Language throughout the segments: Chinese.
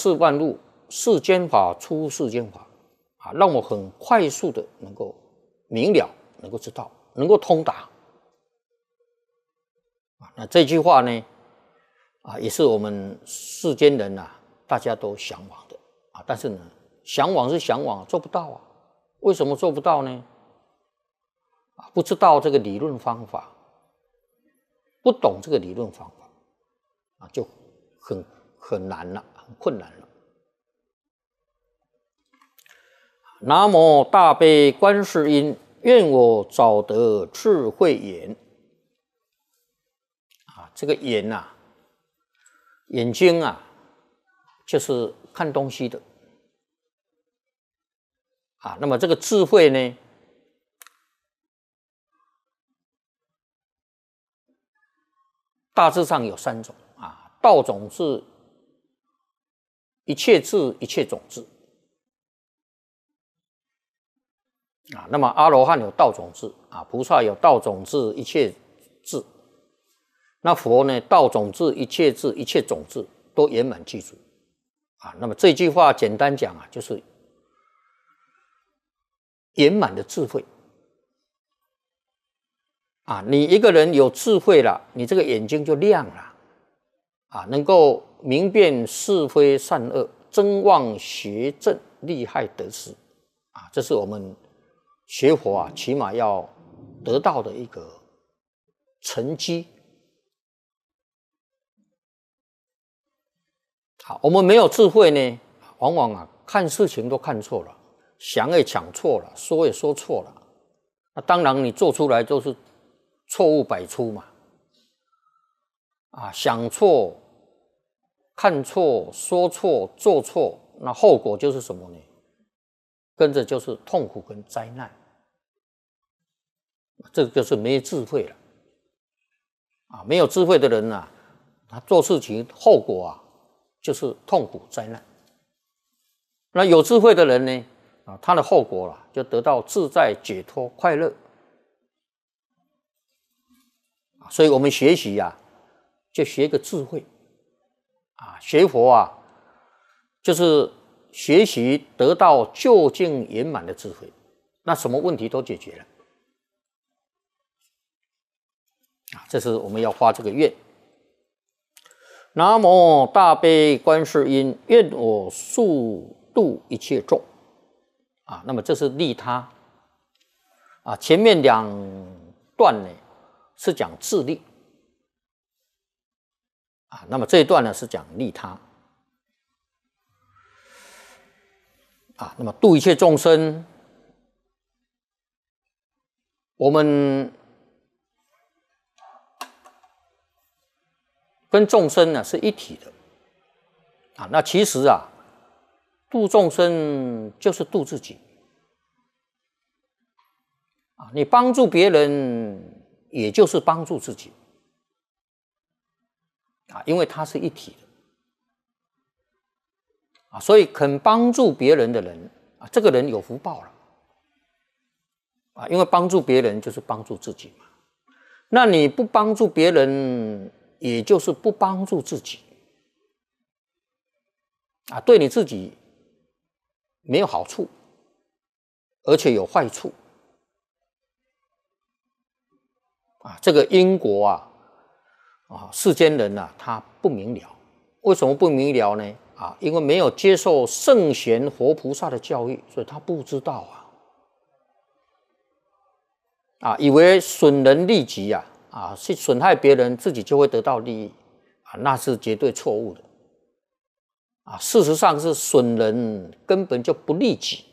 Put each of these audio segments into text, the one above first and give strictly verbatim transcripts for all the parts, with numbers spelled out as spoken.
事万物，世间法出世间法啊，让我很快速的能够明了，能够知道，能够通达啊。那这句话呢啊，也是我们世间人啊大家都向往的啊，但是呢，向往是向往，做不到啊。为什么做不到呢？啊，不知道这个理论方法，不懂这个理论方法啊，就很很难了，很困难了。南无大悲观世音，愿我早得智慧眼。啊，这个眼啊，眼睛啊，就是看东西的。啊，那么这个智慧呢，大致上有三种啊，道种智、一切智、一切种智。啊，那么阿罗汉有道种智啊，菩萨有道种智、一切智。那佛呢，道种智、一切智、一切种智都圆满具足。啊，那么这句话简单讲啊，就是圆满的智慧。啊，你一个人有智慧了，你这个眼睛就亮了。啊，能够明辨是非善恶，真妄邪正，利害得失。啊，这是我们学佛啊，起码要得到的一个成绩。好，我们没有智慧呢，往往啊看事情都看错了，想也想错了，说也说错了。那当然，你做出来都是错误百出嘛。啊，想错、看错、说错、做错，那后果就是什么呢？跟着就是痛苦跟灾难。这个就是没智慧了。啊，没有智慧的人啊，他做事情后果啊，就是痛苦灾难。那有智慧的人呢，啊，他的后果啊，就得到自在、解脱、快乐。所以我们学习啊，就学个智慧。啊，学佛啊，就是学习得到究竟圆满的智慧，那什么问题都解决了。啊，这是我们要发这个愿。南无大悲观世音，愿我速度一切众。啊，那么这是利他。啊，前面两段呢是讲自利。啊，那么这一段呢是讲利他。啊，那么度一切众生，我们跟众生呢是一体的。啊，那其实啊，度众生就是度自己。啊，你帮助别人，也就是帮助自己。啊，因为它是一体的。啊，所以肯帮助别人的人啊，这个人有福报了。啊，因为帮助别人就是帮助自己嘛。那你不帮助别人，也就是不帮助自己。啊，对你自己没有好处，而且有坏处。啊，这个因果啊，啊，世间人啊，他不明了。为什么不明了呢？啊，因为没有接受圣贤活菩萨的教育，所以他不知道啊。啊，以为损人利己啊，啊，去损害别人，自己就会得到利益，啊，那是绝对错误的。啊，事实上是损人根本就不利己。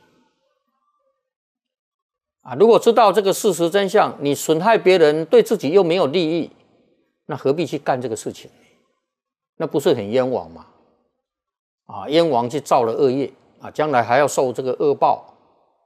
啊，如果知道这个事实真相，你损害别人，对自己又没有利益，那何必去干这个事情？那不是很冤枉吗？啊，冤枉去造了恶业啊，将来还要受这个恶报。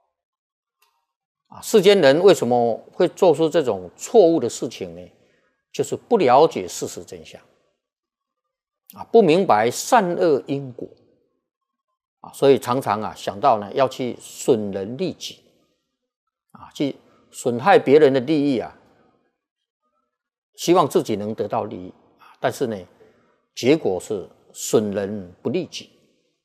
啊，世间人为什么会做出这种错误的事情呢？就是不了解事实真相，啊，不明白善恶因果，啊，所以常常啊想到呢要去损人利己，啊，去损害别人的利益啊，希望自己能得到利益，啊，但是呢，结果是损人不利己。